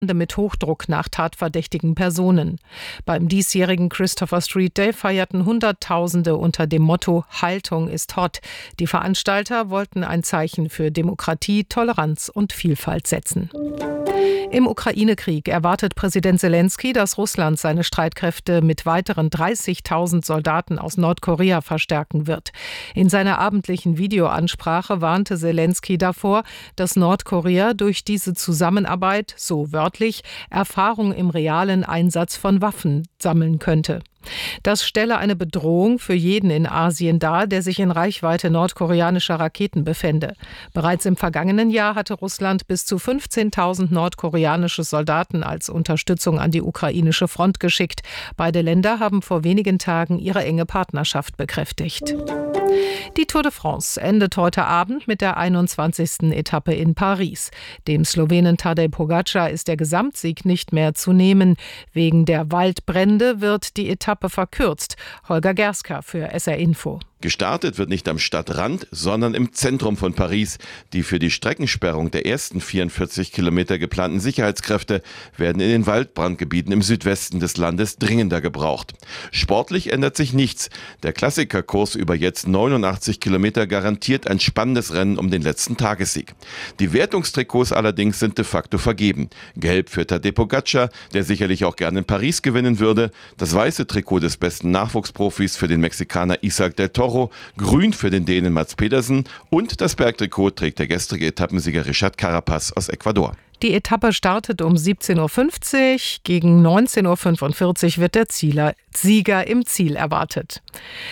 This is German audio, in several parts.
mit Hochdruck nach tatverdächtigen Personen. Beim diesjährigen Christopher Street Day feierten Hunderttausende unter dem Motto „Haltung ist hot". Die Veranstalter wollten ein Zeichen für Demokratie, Toleranz und Vielfalt setzen. Im Ukraine-Krieg erwartet Präsident Selenskyj, dass Russland seine Streitkräfte mit weiteren 30.000 Soldaten aus Nordkorea verstärken wird. In seiner abendlichen Videoansprache warnte Selenskyj davor, dass Nordkorea durch diese Zusammenarbeit, so wörtlich, Erfahrung im realen Einsatz von Waffen sammeln könnte. Das stelle eine Bedrohung für jeden in Asien dar, der sich in Reichweite nordkoreanischer Raketen befände. Bereits im vergangenen Jahr hatte Russland bis zu 15.000 nordkoreanische Soldaten als Unterstützung an die ukrainische Front geschickt. Beide Länder haben vor wenigen Tagen ihre enge Partnerschaft bekräftigt. Die Tour de France endet heute Abend mit der 21. Etappe in Paris. Dem Slowenen Tadej Pogačar ist der Gesamtsieg nicht mehr zu nehmen. Wegen der Waldbrände wird die Etappe verkürzt. Holger Gerska für SR Info. Gestartet wird nicht am Stadtrand, sondern im Zentrum von Paris. Die für die Streckensperrung der ersten 44 Kilometer geplanten Sicherheitskräfte werden in den Waldbrandgebieten im Südwesten des Landes dringender gebraucht. Sportlich ändert sich nichts. Der Klassikerkurs über jetzt 89 Kilometer garantiert ein spannendes Rennen um den letzten Tagessieg. Die Wertungstrikots allerdings sind de facto vergeben. Gelb für Tadej Pogačar, der sicherlich auch gerne in Paris gewinnen würde. Das weiße Trikot des besten Nachwuchsprofis für den Mexikaner Isaac del Toro. Grün für den Dänen Mats Pedersen und das Bergtrikot trägt der gestrige Etappensieger Richard Carapaz aus Ecuador. Die Etappe startet um 17.50 Uhr. Gegen 19.45 Uhr wird der Sieger im Ziel erwartet.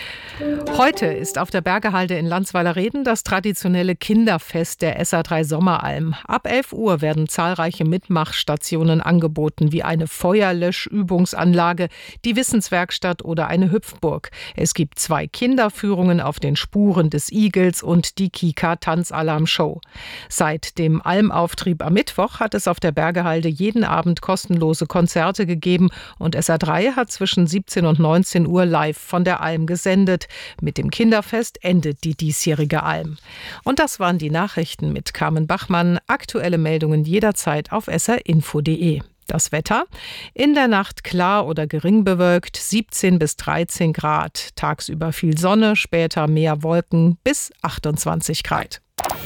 Heute ist auf der Bergehalde in Landsweiler-Reden das traditionelle Kinderfest der SA3 Sommeralm. Ab 11 Uhr werden zahlreiche Mitmachstationen angeboten, wie eine Feuerlöschübungsanlage, die Wissenswerkstatt oder eine Hüpfburg. Es gibt 2 Kinderführungen auf den Spuren des Igels und die Kika-Tanzalarm-Show. Seit dem Almauftrieb am Mittwoch hat es auf der Bergehalde jeden Abend kostenlose Konzerte gegeben und SA3 hat zwischen 17 und 19 Uhr live von der Alm gesendet. Mit dem Kinderfest endet die diesjährige Alm. Und das waren die Nachrichten mit Carmen Bachmann. Aktuelle Meldungen jederzeit auf srinfo.de. Das Wetter: in der Nacht klar oder gering bewölkt, 17 bis 13 Grad. Tagsüber viel Sonne, später mehr Wolken bis 28 Grad.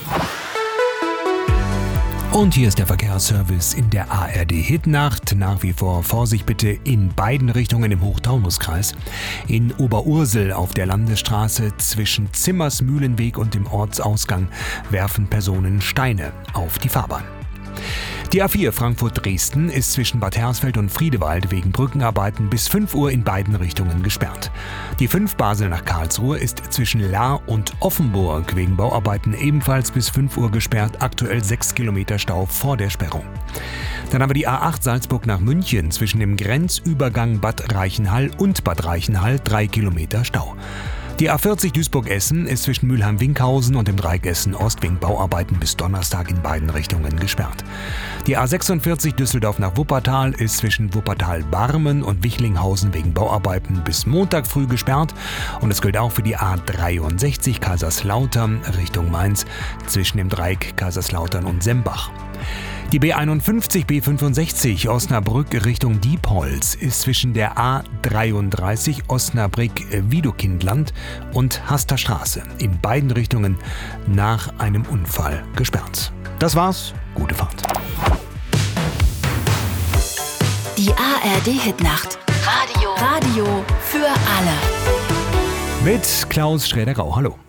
Und hier ist der Verkehrsservice in der ARD-Hitnacht. Nach wie vor Vorsicht bitte in beiden Richtungen im Hochtaunuskreis. In Oberursel auf der Landesstraße zwischen Zimmersmühlenweg und dem Ortsausgang werfen Personen Steine auf die Fahrbahn. Die A4 Frankfurt-Dresden ist zwischen Bad Hersfeld und Friedewald wegen Brückenarbeiten bis 5 Uhr in beiden Richtungen gesperrt. Die 5 Basel nach Karlsruhe ist zwischen Lahr und Offenburg wegen Bauarbeiten ebenfalls bis 5 Uhr gesperrt, aktuell 6 Kilometer Stau vor der Sperrung. Dann haben wir die A8 Salzburg nach München zwischen dem Grenzübergang Bad Reichenhall und Bad Reichenhall 3 Kilometer Stau. Die A40 Duisburg-Essen ist zwischen Mülheim-Winkhausen und dem Dreieck Essen-Ost wegen Bauarbeiten bis Donnerstag in beiden Richtungen gesperrt. Die A46 Düsseldorf nach Wuppertal ist zwischen Wuppertal-Barmen und Wichlinghausen wegen Bauarbeiten bis Montag früh gesperrt. Und es gilt auch für die A63 Kaiserslautern Richtung Mainz zwischen dem Dreieck Kaiserslautern und Sembach. Die B51 B65 Osnabrück Richtung Diepholz ist zwischen der A33 Osnabrück-Wiedokindland und Haster Straße in beiden Richtungen nach einem Unfall gesperrt. Das war's. Gute Fahrt. Die ARD-Hitnacht. Radio für alle. Mit Klaus Schräder-Grau. Hallo.